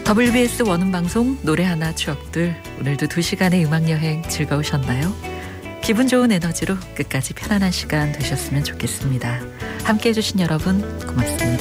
WBS 원음방송 노래 하나 추억들, 오늘도 2시간의 음악여행 즐거우셨나요? 기분 좋은 에너지로 끝까지 편안한 시간 되셨으면 좋겠습니다. 함께해 주신 여러분 고맙습니다.